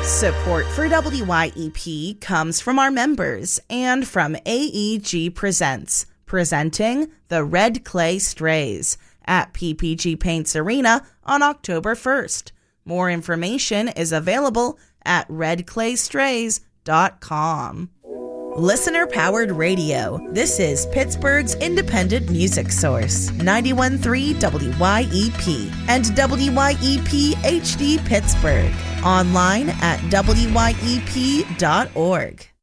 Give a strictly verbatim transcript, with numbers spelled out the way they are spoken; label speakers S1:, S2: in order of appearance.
S1: Support for W Y E P comes from our members and from A E G Presents, presenting the Red Clay Strays at P P G Paints Arena on October first. More information is available at red clay strays dot com. Listener-powered radio. This is Pittsburgh's independent music source, ninety-one point three W Y E P and W Y E P H D Pittsburgh. Online at W Y E P dot org.